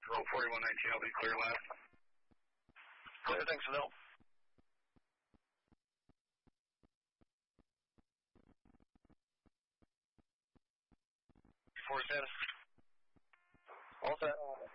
Roll 4119, I'll be clear last. Clear, thanks for that. 4 status. All set.